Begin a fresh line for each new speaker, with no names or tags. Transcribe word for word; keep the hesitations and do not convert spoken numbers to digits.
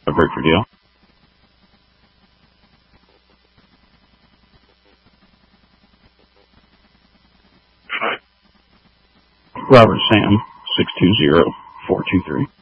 A break for deal. Robert Sam, six two zero, four two three.